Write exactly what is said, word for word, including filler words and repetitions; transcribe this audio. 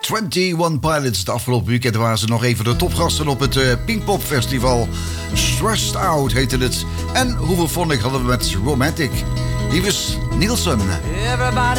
eenentwintig Pilots. Het afgelopen weekend waren ze nog even de topgasten op het uh, Pinkpop Festival. Stressed Out heette het. En hoeveel vond ik hadden we met Romantic. Hier is Nielsen. Everybody